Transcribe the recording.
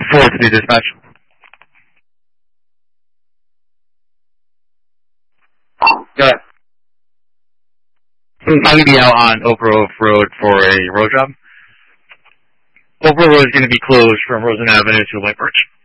4 to the dispatch. Got it. I'm going to be out on Oak Grove Road for a road job. Oak Grove Road is going to be closed from Rosen Avenue to White Birch.